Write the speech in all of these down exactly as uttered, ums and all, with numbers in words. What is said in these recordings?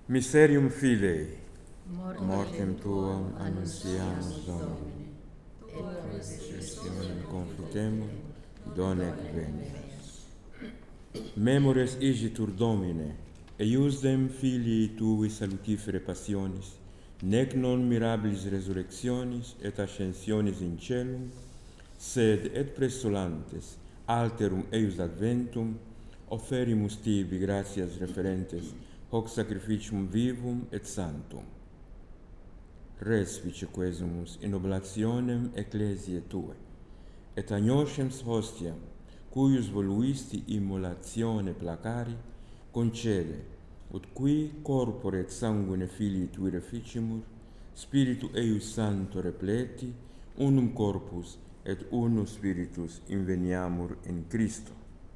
Mysterium Fidei, mortem tuam annunciamus Domine, et resurrectionem confitemur, donec venias. Memores igitur Domine, eiusdem filii tui salutifere passionis, nec non mirabilis resurrectionis et ascensionis in celum, sed et prestolantes alterum eius adventum, offerimus tibi gratias referentes hoc sacrificium vivum et sanctum. Respice quesumus in oblationem ecclesiae Tue, et agnoscems hostiam, cuius voluisti immolatione placari, concede, ut qui corpore et sanguine filii Tui reficimur, Spiritu eius Sancto repleti, unum corpus et unus Spiritus inveniamur in Christo.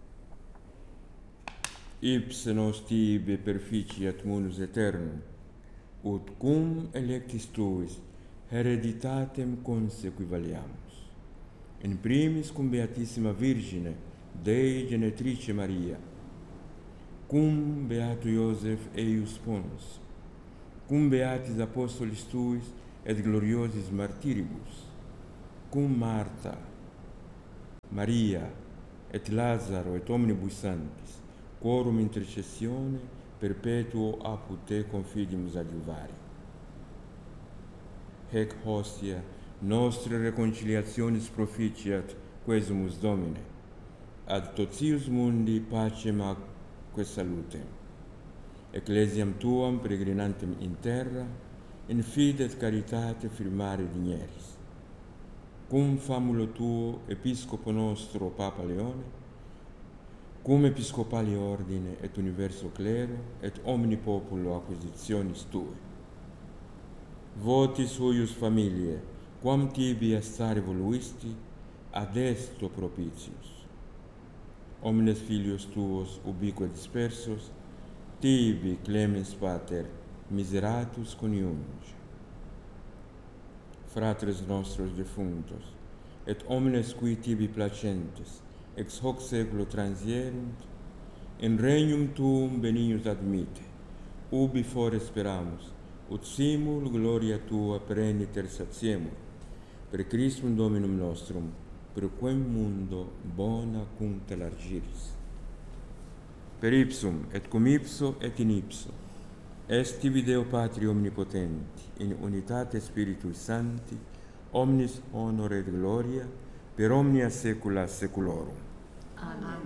Ipse nos tibi perficiat munus aeternum, ut cum electis Tuis hereditatem consequivaleamus. In primis cum Beatissima Virgine, Dei Genetrice Maria, cum Beato Iosef eius Pons, cum Beatis Apostolis Tuis et gloriosis martiribus, cum Marta, Maria, et Lazaro, et omnibus sanctis, quorum intercessione perpetuo apud Te confidimus adiuvari. Hec hostia nostre reconciliationis proficiat quesumus Domine, ad totius mundi pacem atque salutem. Ecclesiam Tuam peregrinantem in terra, in fide et caritate firmare digneris. Cum famulo Tuo, Episcopo nostro Papa Leone, cum episcopali ordine et universo clero et omni populo acquisitionis Tue. Votis huius familiae, quam tibi astare voluisti, ad esto propitius. Omnes filios Tuos ubique dispersos, tibi clemens Pater miseratus coniunge. Fratres nostros defunctos, et omnes qui tibi placentes, ex hoc saeculo transierunt, in regnum Tuum benignus admite, ubi fore speramus, ut simul gloria Tua pereniter satiemur, per Christum Dominum nostrum, per quem mundo bona cunta largiris. Per ipsum, et cum ipso, et in ipso, est tibi Deo Patri omnipotenti, in unitate Spiritui Sancti, omnis honor et gloria, per omnia saecula saeculorum. Amen.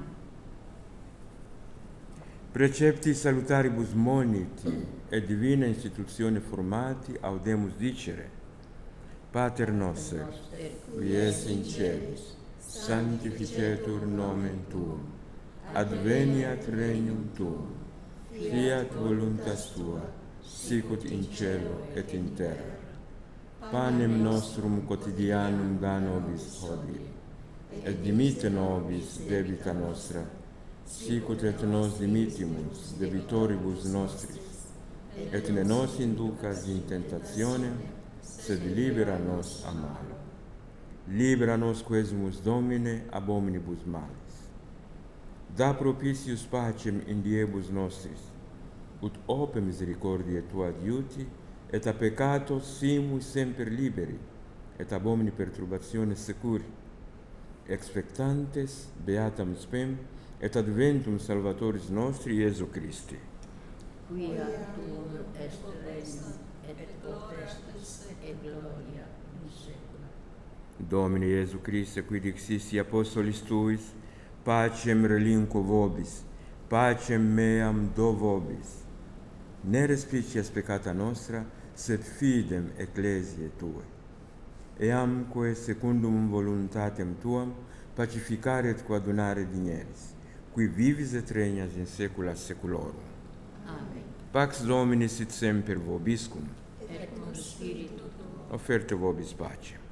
Precepti salutaribus moniti et divina institutione formati audemus dicere: Pater noster, qui es in celis, sanctificetur nomen Tuum, adveniat regnum Tuum, fiat voluntas Tua, sicut in cielo et in terra. Panem nostrum quotidianum da nobis hodie, et dimitte nobis debita nostra, sicut et nos dimittimus debitoribus nostris, et ne nos inducas in tentationem, sed libera nos a malo. Libera nos quesumus Domine ab omnibus malis. Da propitius pacem in diebus nostris, ut ope misericordiae Tua adiuti, et a peccato simul semper liberi, et ab omni perturbatione securi, expectantes beatam spem, et adventum Salvatoris nostri Iesu Christi. Quia Tuum est regnum, et potestas, et gloria in saecula. Domine Iesu Christe, qui dixisti apostolis Tuis, pacem relinquo vobis, pacem meam do vobis. Ne respicias peccata nostra, sed fidem ecclesiae Tue. Eamque secundum voluntatem Tuam pacificare et coadunare digneris, qui vivis et regnas in saecula saeculorum. Amen. Pax Domini sit semper vobiscum. Et cum spiritu tuo. Offerte vobis pacem.